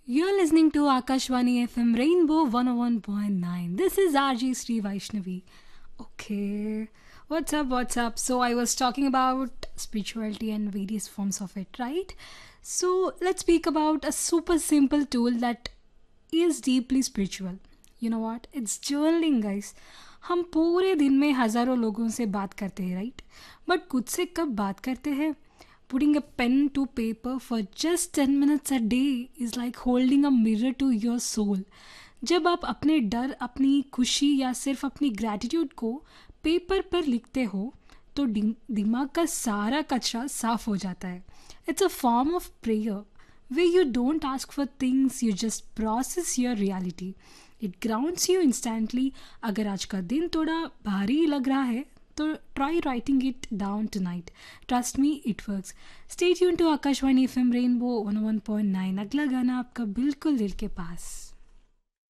You're listening to Akashvani FM Rainbow 101.9. This is RJ Sri Vaishnavi. Okay, what's up? What's up? So, I was talking about spirituality and various forms of it, right? So, let's speak about a super simple tool that is deeply spiritual. You know what? It's journaling, guys. हम पूरे दिन में हज़ारों लोगों से बात करते हैं राइट बट खुद से कब बात करते हैं putting a pen to paper for just 10 minutes a day is like holding a mirror to your soul. जब आप अपने डर अपनी खुशी या सिर्फ अपनी ग्रैटिट्यूड को पेपर पर लिखते हो तो दिमाग का सारा कचरा साफ हो जाता है. It's a form of prayer where you don't ask for things, you just process your reality. It grounds you instantly. अगर आज का दिन थोड़ा भारी लग रहा है तो try writing it down tonight. Trust me, it works. Stay tuned to Akashvani FM Rainbow 101.9. अगला गाना आपका बिल्कुल दिल के पास.